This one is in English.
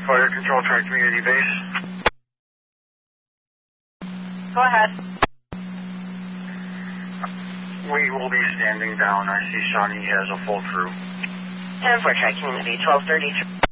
Fire Control, Tri Community Base. Go ahead. We will be standing down. I see Shawnee has a full crew. 10-4 Tri Community, 1233.